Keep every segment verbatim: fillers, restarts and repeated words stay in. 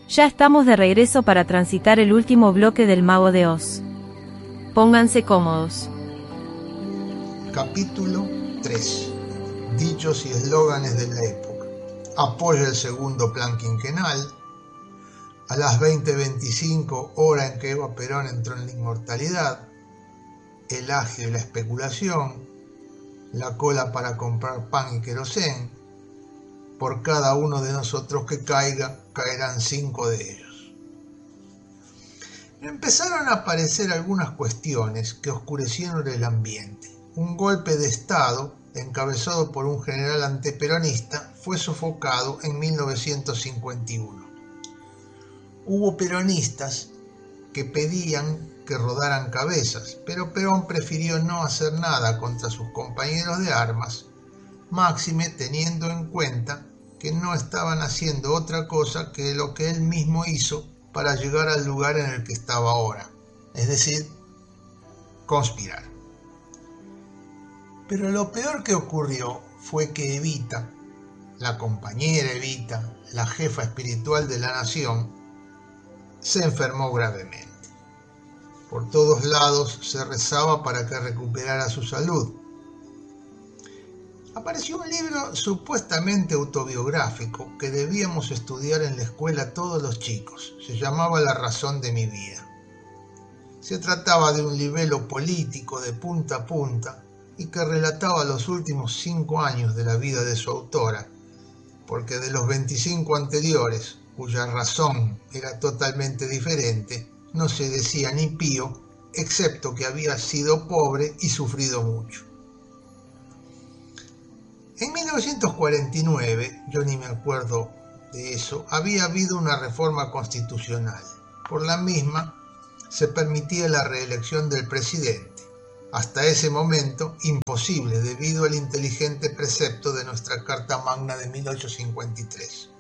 Ya estamos de regreso para transitar el último bloque del Mago de Oz. Pónganse cómodos. Capítulo tres. Dichos y eslóganes de la época. Apoya el segundo plan quinquenal. A las veinte veinticinco, hora en que Eva Perón entró en la inmortalidad. El agio y la especulación. La cola para comprar pan y querosén. Por cada uno de nosotros que caiga, caerán cinco de ellos. Empezaron a aparecer algunas cuestiones que oscurecieron el ambiente. Un golpe de Estado, encabezado por un general antiperonista, fue sofocado en mil novecientos cincuenta y uno. Hubo peronistas que pedían que rodaran cabezas, pero Perón prefirió no hacer nada contra sus compañeros de armas, máxime teniendo en cuenta que no estaban haciendo otra cosa que lo que él mismo hizo para llegar al lugar en el que estaba ahora, es decir, conspirar. Pero lo peor que ocurrió fue que Evita, la compañera Evita, la jefa espiritual de la nación, se enfermó gravemente. Por todos lados se rezaba para que recuperara su salud. Apareció un libro supuestamente autobiográfico que debíamos estudiar en la escuela todos los chicos. Se llamaba La razón de mi vida. Se trataba de un libelo político de punta a punta y que relataba los últimos cinco años de la vida de su autora, porque de los veinticinco anteriores, cuya razón era totalmente diferente, no se decía ni pío, excepto que había sido pobre y sufrido mucho. En mil novecientos cuarenta y nueve, yo ni me acuerdo de eso, había habido una reforma constitucional. Por la misma se permitía la reelección del presidente. Hasta ese momento, imposible debido al inteligente precepto de nuestra Carta Magna de mil ochocientos cincuenta y tres.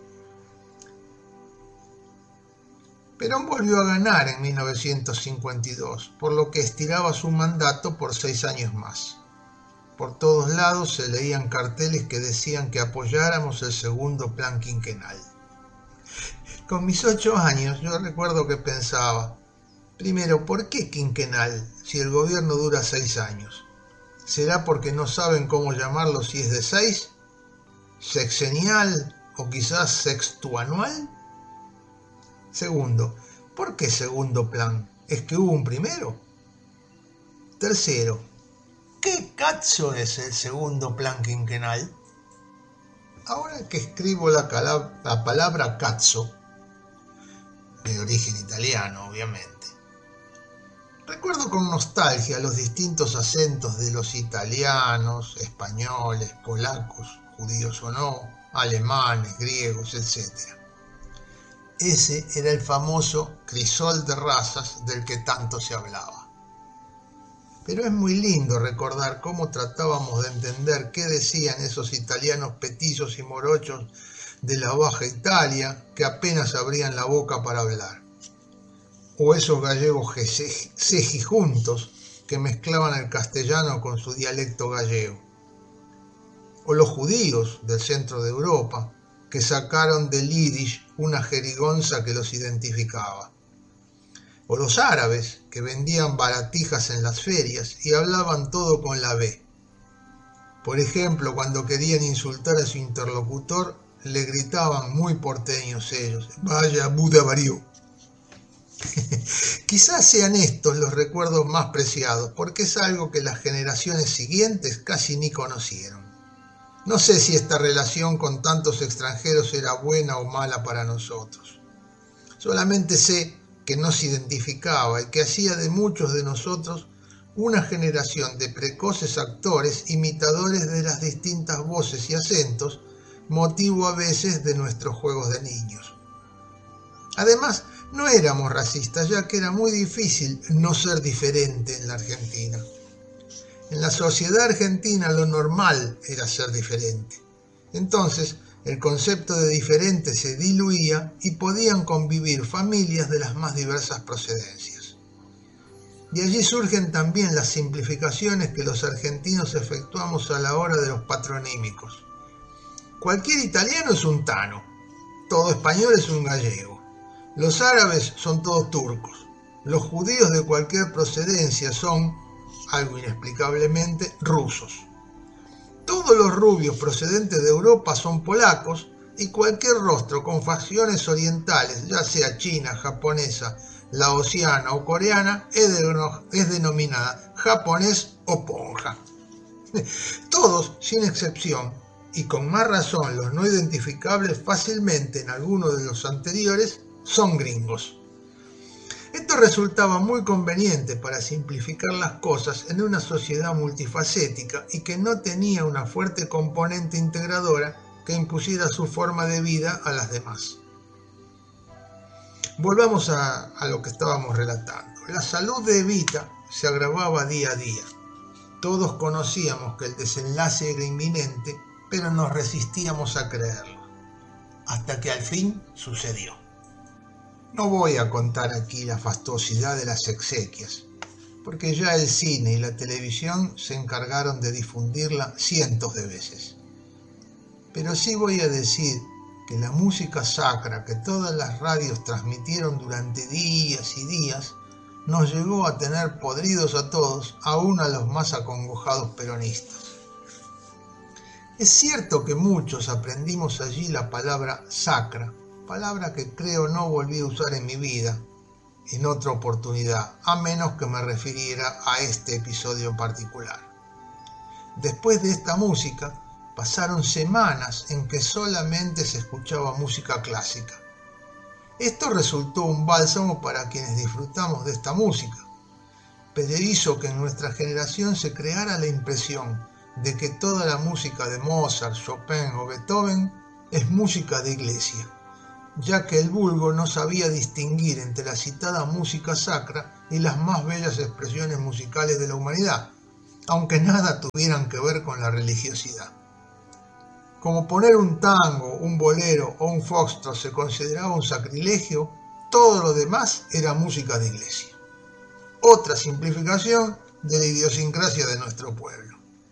Perón volvió a ganar en mil novecientos cincuenta y dos, por lo que estiraba su mandato por seis años más. Por todos lados se leían carteles que decían que apoyáramos el segundo plan quinquenal. Con mis ocho años yo recuerdo que pensaba, primero, ¿por qué quinquenal si el gobierno dura seis años? ¿Será porque no saben cómo llamarlo si es de seis? ¿Sexenial o quizás sextuanual? Segundo, ¿por qué segundo plan? ¿Es que hubo un primero? Tercero, ¿qué cazzo es el segundo plan quinquenal? Ahora que escribo la, calab- la palabra cazzo, de origen italiano obviamente, recuerdo con nostalgia los distintos acentos de los italianos, españoles, polacos, judíos o no, alemanes, griegos, etcétera. Ese era el famoso crisol de razas del que tanto se hablaba. Pero es muy lindo recordar cómo tratábamos de entender qué decían esos italianos petizos y morochos de la Baja Italia que apenas abrían la boca para hablar. O esos gallegos cejijuntos que mezclaban el castellano con su dialecto gallego. O los judíos del centro de Europa que sacaron del yiddish una jerigonza que los identificaba. O los árabes que vendían baratijas en las ferias y hablaban todo con la B. Por ejemplo, cuando querían insultar a su interlocutor, le gritaban muy porteños ellos, vaya Buda varió. Quizás sean estos los recuerdos más preciados, porque es algo que las generaciones siguientes casi ni conocieron. No sé si esta relación con tantos extranjeros era buena o mala para nosotros. Solamente sé que nos identificaba y que hacía de muchos de nosotros una generación de precoces actores imitadores de las distintas voces y acentos, motivo a veces de nuestros juegos de niños. Además, no éramos racistas, ya que era muy difícil no ser diferente en la Argentina. En la sociedad argentina lo normal era ser diferente. Entonces, el concepto de diferente se diluía y podían convivir familias de las más diversas procedencias. De allí surgen también las simplificaciones que los argentinos efectuamos a la hora de los patronímicos. Cualquier italiano es un tano, todo español es un gallego. Los árabes son todos turcos. Los judíos de cualquier procedencia son, algo inexplicablemente, rusos. Todos los rubios procedentes de Europa son polacos y cualquier rostro con facciones orientales, ya sea china, japonesa, laosiana o coreana, es, de, es denominada japonés o ponja. Todos, sin excepción, y con más razón los no identificables fácilmente en alguno de los anteriores, son gringos. Esto resultaba muy conveniente para simplificar las cosas en una sociedad multifacética y que no tenía una fuerte componente integradora que impusiera su forma de vida a las demás. Volvamos a, a lo que estábamos relatando. La salud de Evita se agravaba día a día. Todos conocíamos que el desenlace era inminente, pero nos resistíamos a creerlo, hasta que al fin sucedió. No voy a contar aquí la fastuosidad de las exequias, porque ya el cine y la televisión se encargaron de difundirla cientos de veces. Pero sí voy a decir que la música sacra que todas las radios transmitieron durante días y días nos llegó a tener podridos a todos, aún a los más acongojados peronistas. Es cierto que muchos aprendimos allí la palabra sacra, palabra que creo no volví a usar en mi vida en otra oportunidad, a menos que me refiriera a este episodio en particular. Después de esta música, pasaron semanas en que solamente se escuchaba música clásica. Esto resultó un bálsamo para quienes disfrutamos de esta música, pero hizo que en nuestra generación se creara la impresión de que toda la música de Mozart, Chopin o Beethoven es música de iglesia, ya que el vulgo no sabía distinguir entre la citada música sacra y las más bellas expresiones musicales de la humanidad, aunque nada tuvieran que ver con la religiosidad. Como poner un tango, un bolero o un foxtrot se consideraba un sacrilegio, todo lo demás era música de iglesia. Otra simplificación de la idiosincrasia de nuestro pueblo.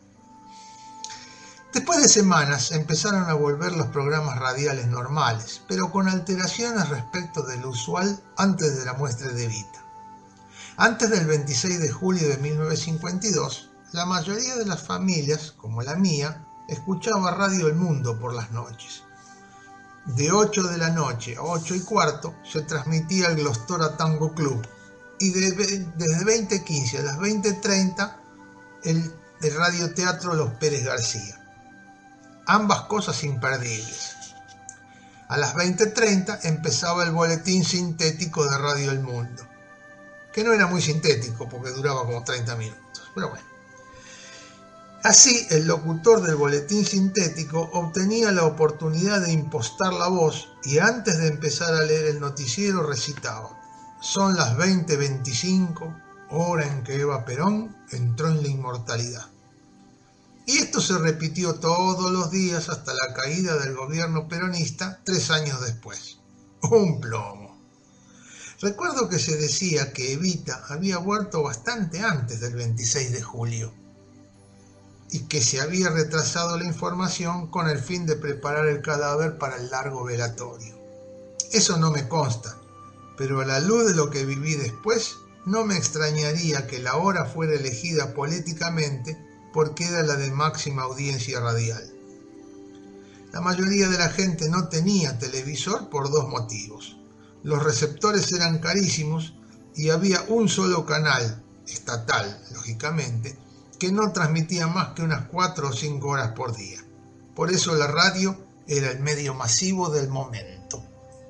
Después de semanas empezaron a volver los programas radiales normales, pero con alteraciones respecto de lo usual antes de la muestra de Evita. Antes del veintiséis de julio de mil novecientos cincuenta y dos, la mayoría de las familias, como la mía, escuchaba Radio El Mundo por las noches. De ocho de la noche a ocho y cuarto se transmitía el Glostora Tango Club y de, desde veinte quince a las veinte treinta el, el radioteatro Los Pérez García. Ambas cosas imperdibles. A las veinte treinta empezaba el boletín sintético de Radio El Mundo, que no era muy sintético porque duraba como treinta minutos, pero bueno. Así, el locutor del boletín sintético obtenía la oportunidad de impostar la voz y antes de empezar a leer el noticiero recitaba: son las veinte veinticinco, hora en que Eva Perón entró en la inmortalidad. Y esto se repitió todos los días hasta la caída del gobierno peronista tres años después. Un plomo. Recuerdo que se decía que Evita había muerto bastante antes del veintiséis de julio y que se había retrasado la información con el fin de preparar el cadáver para el largo velatorio. Eso no me consta, pero a la luz de lo que viví después, no me extrañaría que la hora fuera elegida políticamente porque era la de máxima audiencia radial. La mayoría de la gente no tenía televisor por dos motivos. Los receptores eran carísimos y había un solo canal, estatal, lógicamente, que no transmitía más que unas cuatro o cinco horas por día. Por eso la radio era el medio masivo del momento.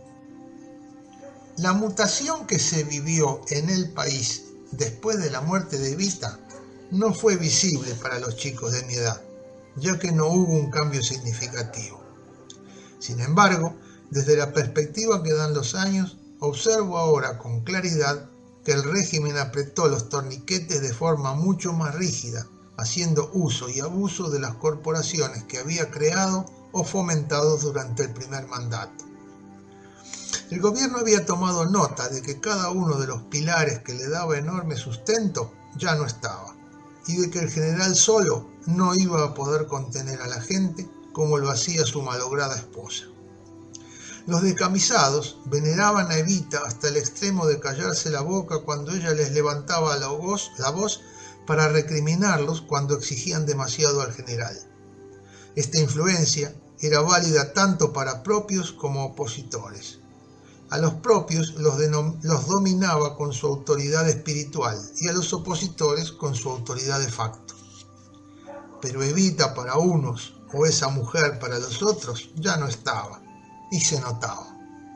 La mutación que se vivió en el país después de la muerte de Evita no fue visible para los chicos de mi edad, ya que no hubo un cambio significativo. Sin embargo, desde la perspectiva que dan los años, observo ahora con claridad que el régimen apretó los torniquetes de forma mucho más rígida, haciendo uso y abuso de las corporaciones que había creado o fomentado durante el primer mandato. El gobierno había tomado nota de que cada uno de los pilares que le daba enorme sustento ya no estaba, y de que el general solo no iba a poder contener a la gente como lo hacía su malograda esposa. Los descamisados veneraban a Evita hasta el extremo de callarse la boca cuando ella les levantaba la voz, la voz para recriminarlos cuando exigían demasiado al general. Esta influencia era válida tanto para propios como opositores. A los propios los, los dominaba con su autoridad espiritual y a los opositores con su autoridad de facto. Pero Evita para unos o esa mujer para los otros ya no estaba, y se notaba.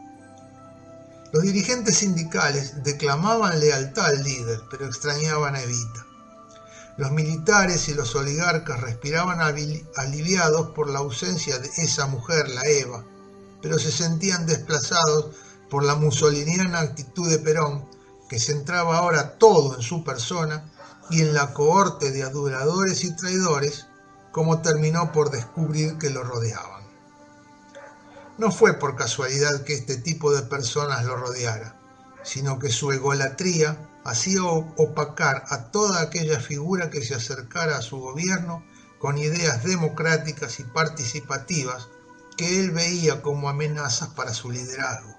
Los dirigentes sindicales declamaban lealtad al líder, pero extrañaban a Evita. Los militares y los oligarcas respiraban aliviados por la ausencia de esa mujer, la Eva, pero se sentían desplazados por la mussoliniana actitud de Perón, que centraba ahora todo en su persona y en la cohorte de aduladores y traidores, como terminó por descubrir que lo rodeaban. No fue por casualidad que este tipo de personas lo rodeara, sino que su egolatría hacía opacar a toda aquella figura que se acercara a su gobierno con ideas democráticas y participativas que él veía como amenazas para su liderazgo.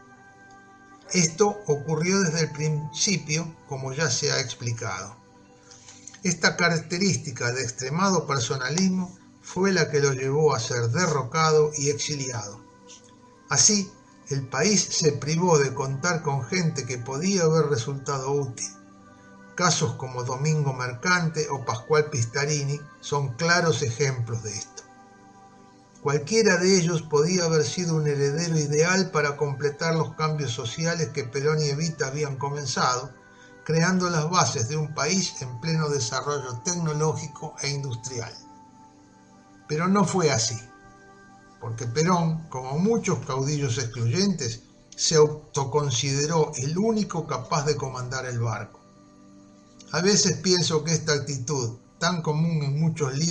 Esto ocurrió desde el principio, como ya se ha explicado. Esta característica de extremado personalismo fue la que lo llevó a ser derrocado y exiliado. Así, el país se privó de contar con gente que podía haber resultado útil. Casos como Domingo Mercante o Pascual Pistarini son claros ejemplos de esto. Cualquiera de ellos podía haber sido un heredero ideal para completar los cambios sociales que Perón y Evita habían comenzado, creando las bases de un país en pleno desarrollo tecnológico e industrial. Pero no fue así, porque Perón, como muchos caudillos excluyentes, se autoconsideró el único capaz de comandar el barco. A veces pienso que esta actitud, tan común en muchos líderes,